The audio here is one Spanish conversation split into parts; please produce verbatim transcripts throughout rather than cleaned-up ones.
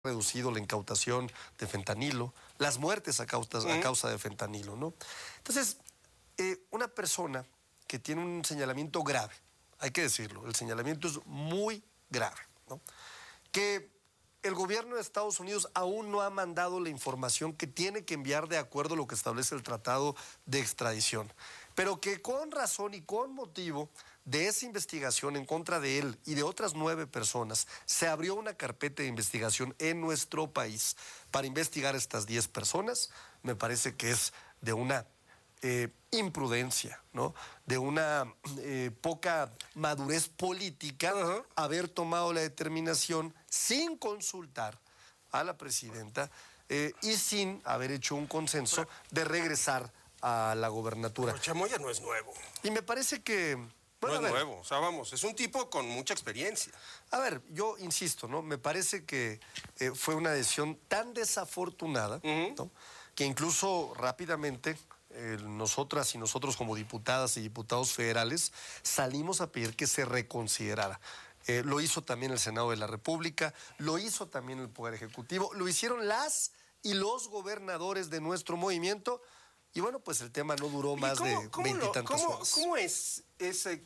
reducido la incautación de fentanilo, las muertes a causa, a causa de fentanilo, ¿no? Entonces, eh, una persona que tiene un señalamiento grave, hay que decirlo, el señalamiento es muy grave, ¿no? Que el gobierno de Estados Unidos aún no ha mandado la información que tiene que enviar de acuerdo a lo que establece el tratado de extradición, pero que con razón y con motivo de esa investigación en contra de él y de otras nueve personas, se abrió una carpeta de investigación en nuestro país para investigar a estas diez personas. Me parece que es de una eh, imprudencia, ¿no? De una eh, poca madurez política uh-huh. haber tomado la determinación sin consultar a la presidenta eh, y sin haber hecho un consenso de regresar a la gobernatura. Pero Chamoya no es nuevo. Y me parece que... Bueno, no es nuevo, o sea, vamos, es un tipo con mucha experiencia. A ver, yo insisto, ¿no? Me parece que eh, fue una decisión tan desafortunada, uh-huh. ¿no? Que incluso rápidamente eh, nosotras y nosotros como diputadas y diputados federales salimos a pedir que se reconsiderara. Eh, lo hizo también el Senado de la República, lo hizo también el Poder Ejecutivo, lo hicieron las y los gobernadores de nuestro movimiento. Y bueno, pues el tema no duró más cómo, de veintitantas horas. ¿Cómo es ese,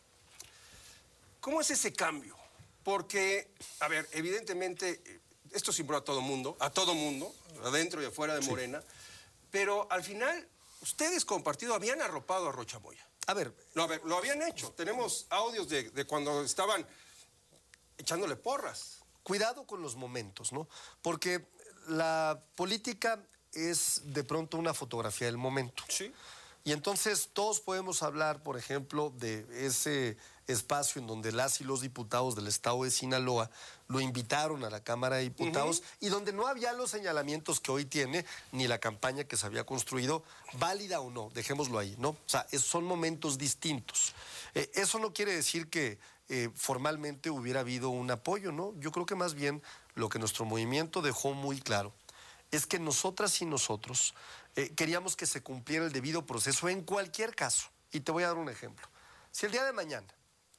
cómo es ese cambio? Porque, a ver, evidentemente, esto simbró a todo mundo, a todo mundo, adentro y afuera de Morena, sí. Pero al final, ustedes como partido habían arropado a Rocha Moya. A ver. No, a ver, lo habían hecho. Tenemos audios de, de cuando estaban echándole porras. Cuidado con los momentos, ¿no? Porque la política es de pronto una fotografía del momento. Sí. Y entonces todos podemos hablar, por ejemplo, de ese espacio en donde las y los diputados del estado de Sinaloa lo invitaron a la Cámara de Diputados uh-huh. y donde no había los señalamientos que hoy tiene, ni la campaña que se había construido, válida o no, dejémoslo ahí, ¿no? O sea, es, son momentos distintos. Eh, eso no quiere decir que eh, formalmente hubiera habido un apoyo, ¿no? Yo creo que más bien lo que nuestro movimiento dejó muy claro es que nosotras y nosotros eh, queríamos que se cumpliera el debido proceso en cualquier caso. Y te voy a dar un ejemplo. Si el día de mañana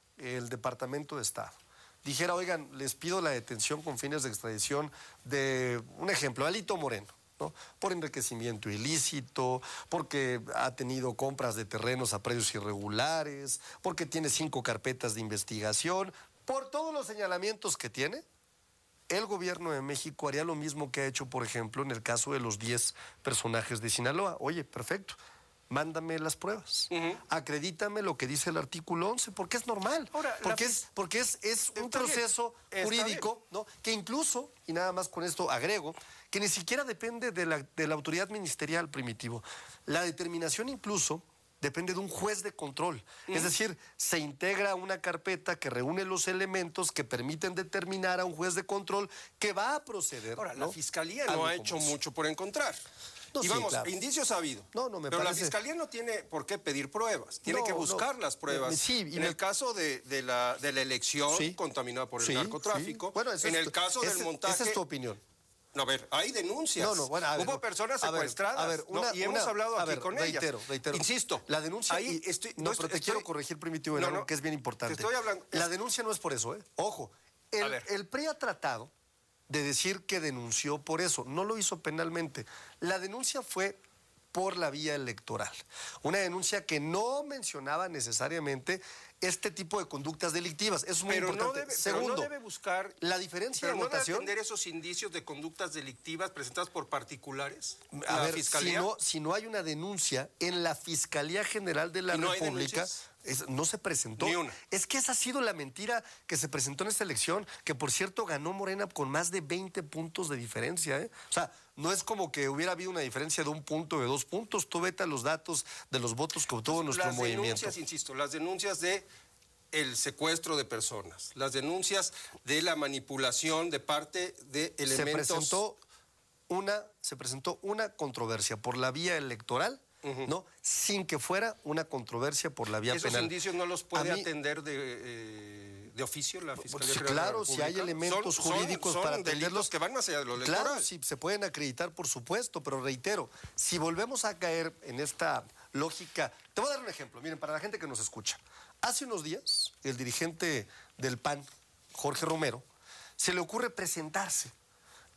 el Departamento de Estado dijera, oigan, les pido la detención con fines de extradición de, un ejemplo, Alito Moreno, ¿no? Por enriquecimiento ilícito, porque ha tenido compras de terrenos a precios irregulares, porque tiene cinco carpetas de investigación, por todos los señalamientos que tiene, el gobierno de México haría lo mismo que ha hecho, por ejemplo, en el caso de los diez personajes de Sinaloa. Oye, perfecto, mándame las pruebas. Uh-huh. Acredítame lo que dice el artículo once, porque es normal. Ahora, porque la... es, porque es, es un proceso bien. jurídico, ¿no? Que incluso, y nada más con esto agrego, que ni siquiera depende de la, de la autoridad ministerial, Primitivo. La determinación incluso depende de un juez de control. Uh-huh. Es decir, se integra una carpeta que reúne los elementos que permiten determinar a un juez de control que va a proceder. Ahora, ¿no? la Fiscalía no ha hecho mucho por encontrar. No, y sí, vamos, claro. indicios ha habido. No, no me Pero parece... la Fiscalía no tiene por qué pedir pruebas, tiene no, que buscar no. las pruebas. Sí, en me... el caso de, de, la, de la elección sí. contaminada por el sí, narcotráfico, sí. Bueno, en el tu... caso ese, del montaje... Esa es tu opinión. No, a ver, hay denuncias. No, no, bueno, a ver, Hubo no. personas a ver, secuestradas. A ver, una, no, y hemos una, hablado aquí ver, con reitero, ellas. Reitero, Insisto. La denuncia... Ahí y, estoy, no, no pero estoy, te quiero corregir, Primitivo, en no, algo no, que es bien importante. Te estoy hablando... La denuncia no es por eso, ¿eh? Ojo, el, el P R I ha tratado de decir que denunció por eso. No lo hizo penalmente. La denuncia fue por la vía electoral. Una denuncia que no mencionaba necesariamente este tipo de conductas delictivas. Eso es muy pero importante. No debe, Segundo, pero no debe buscar... la diferencia pero de no votación... debe atender esos indicios de conductas delictivas presentadas por particulares. A la ver, Fiscalía. Si no, si no hay una denuncia en la Fiscalía General de la ¿Y no República... Es, no se presentó. Ni una. Es que esa ha sido la mentira que se presentó en esta elección, que por cierto ganó Morena con más de veinte puntos de diferencia, ¿eh? O sea, no es como que hubiera habido una diferencia de un punto, de dos puntos. Tú vete a los datos de los votos que obtuvo nuestro las movimiento. Las denuncias, insisto, las denuncias de el secuestro de personas, las denuncias de la manipulación de parte de elementos... Se presentó una, se presentó una controversia por la vía electoral, Uh-huh. ¿no? Sin que fuera una controversia por la vía ¿Esos penal. ¿Esos indicios no los puede mí, atender de, eh, de oficio la Fiscalía sí, General claro, de la si hay elementos son, jurídicos son, para son atenderlos que van más allá de lo electoral. Claro, sí, se pueden acreditar, por supuesto, pero reitero, si volvemos a caer en esta lógica... Te voy a dar un ejemplo, miren, para la gente que nos escucha. Hace unos días, el dirigente del P A N, Jorge Romero, se le ocurre presentarse